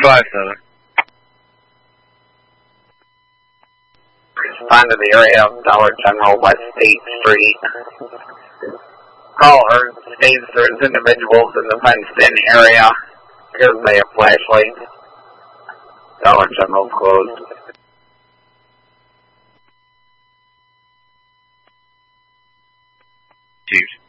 5-7. Respond to the area of Dollar General West State Street. Caller states there's individuals in the fenced-in area. Appears they have flashlights. Dollar General's closed. Shoot.